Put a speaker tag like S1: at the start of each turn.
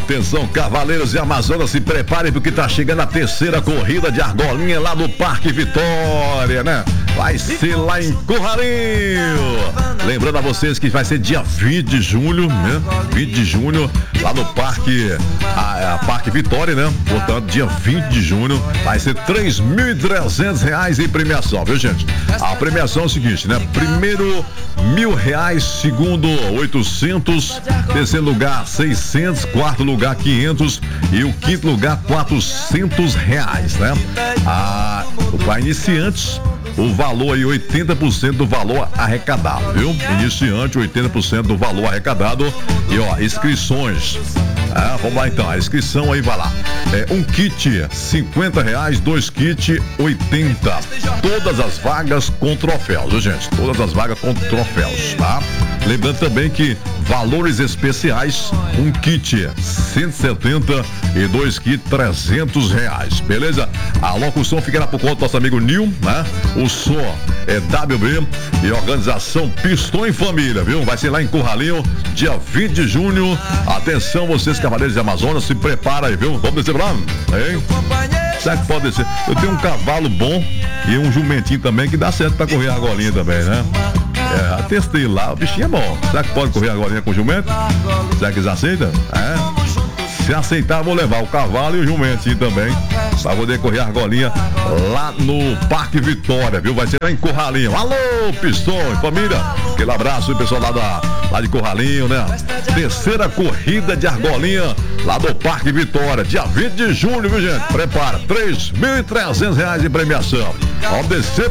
S1: Atenção, cavaleiros e Amazonas, se preparem porque tá chegando a terceira corrida de argolinha lá no Parque Vitória, né? Vai ser lá em Curralinho. Lembrando a vocês que vai ser dia 20 de junho, né? 20 de junho, lá no Parque Parque Vitória, né? Portanto, dia 20 de junho, vai ser R$3.300 em premiação, viu, gente? A premiação é o seguinte, né? Primeiro, R$1.000, segundo, 800, terceiro lugar, 600, quarto lugar, 500 e o quinto lugar, R$400, né? Para iniciantes, o valor aí, 80% do valor arrecadado, viu? Iniciante, 80% do valor arrecadado. E ó, inscrições. Vamos lá então, a inscrição aí vai lá. Um kit, R$50, 2 kits, 80. Todas as vagas com troféus, viu, gente? Todas as vagas com troféus, tá? Lembrando também que valores especiais, um kit 170 e 2 kits R$300, beleza? A locução ficará por conta do nosso amigo Nil, né? O som é WB e organização Pistão em Família, viu? Vai ser lá em Curralinho, dia 20 de junho. Atenção, vocês cavaleiros de Amazonas, se prepara aí, viu? Vamos descer pra lá, hein? Será que pode descer? Eu tenho um cavalo bom e um jumentinho também que dá certo pra correr a argolinha também, né? Testei lá, o bichinho é bom. Será que pode correr agora com o jumento? Será que eles aceitam? Se aceitar, vou levar o cavalo e o jumentinho também pra poder correr a argolinha lá no Parque Vitória, viu? Vai ser lá em Curralinho. Alô, Pistão, família. Aquele abraço, pessoal lá de Curralinho, né? Terceira corrida de argolinha lá do Parque Vitória, dia 20 de junho, viu, gente? Prepara, R$3.300 em premiação. Vamos descer